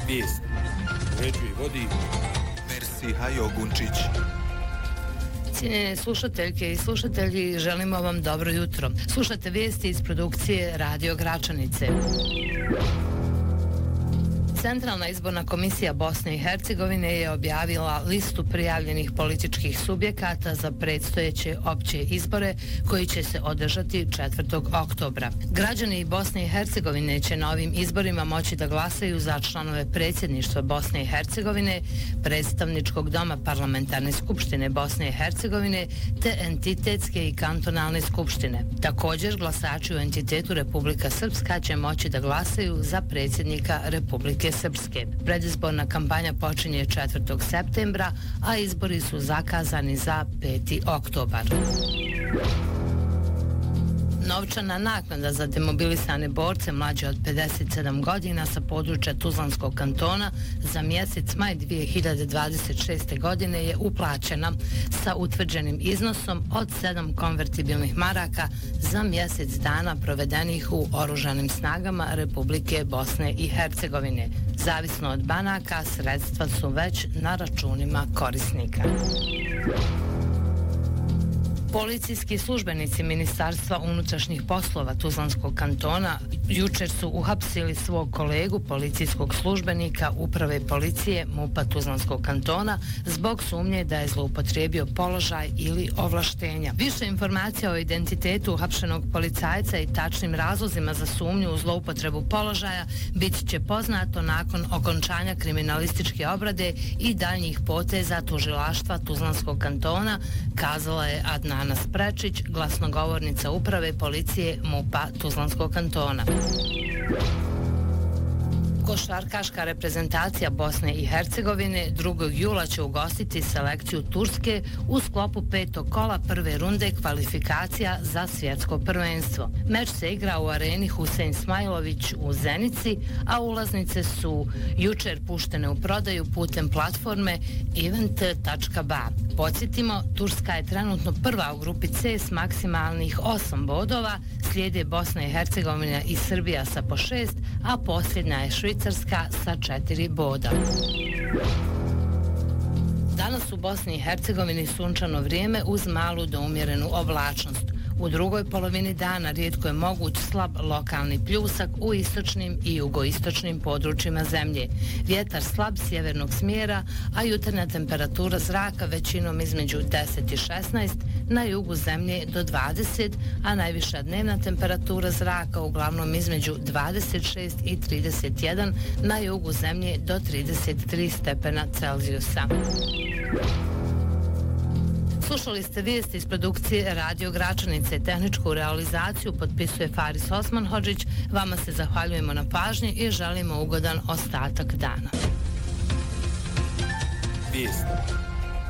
Vijest. Uređuje vodi Mersi Gunčić. Cijenjene slušateljke i slušatelji, želimo vam dobro jutro. Slušate vijesti iz produkcije Radio Gračanice. Centralna izborna komisija Bosne i Hercegovine je objavila listu prijavljenih političkih subjekata za predstojeće opće izbore koji će se održati 4. oktobra. Građani Bosne i Hercegovine će na ovim izborima moći da glasaju za članove predsjedništva Bosne i Hercegovine, predstavničkog doma Parlamentarne skupštine Bosne i Hercegovine te entitetske i kantonalne skupštine. Također, glasači u entitetu Republika Srpska će moći da glasaju za predsjednika Republike Srpske. Predizborna kampanja počinje 4. septembra, a izbori su zakazani za 5. oktobar. Novčana naknada za demobilisane borce mlađe od 57 godina sa područja Tuzlanskog kantona za mjesec maj 2026. godine je uplaćena sa utvrđenim iznosom od 7 konvertibilnih maraka za mjesec dana provedenih u oružanim snagama Republike Bosne i Hercegovine. Zavisno od banaka, sredstva su već na računima korisnika. Policijski službenici Ministarstva unutrašnjih poslova Tuzlanskog kantona jučer su uhapsili svog kolegu policijskog službenika Uprave policije MUP-a Tuzlanskog kantona zbog sumnje da je zloupotrijebio položaj ili ovlaštenja. Više informacija o identitetu uhapšenog policajca i tačnim razlozima za sumnju u zloupotrebu položaja bit će poznato nakon okončanja kriminalističke obrade i daljnjih poteza tužilaštva Tuzlanskog kantona, kazala je Adnana Sprečić, glasnogovornica Uprave policije MUP-a Tuzlanskog kantona. Košarkaška reprezentacija Bosne i Hercegovine 2. jula će ugostiti selekciju Turske u sklopu 5. kola prve runde kvalifikacija za svjetsko prvenstvo. Meč se igra u areni Husein Smajlović u Zenici, a ulaznice jučer puštene u prodaju putem platforme event.ba. Podsjetimo, Turska je trenutno prva u grupi C s maksimalnih 8 bodova, slijede Bosna i Hercegovina i Srbija sa po 6, a posljednja je Švicarska sa 4 boda. Danas u Bosni i Hercegovini sunčano vrijeme uz malu do umjerenu oblačnost. U drugoj polovini dana rijetko je moguć slab lokalni pljusak u istočnim i jugoistočnim područjima zemlje. Vjetar slab sjevernog smjera, a jutarnja temperatura zraka većinom između 10 i 16, na jugu zemlje do 20, a najviša dnevna temperatura zraka uglavnom između 26 i 31, na jugu zemlje do 33 stepena Celzijusa. Slušali ste vijesti iz produkcije Radio Gračanice. Tehničku realizaciju potpisuje Faris Osmanhodžić. Vama se zahvaljujemo na pažnji i želimo ugodan ostatak dana. Vijesti.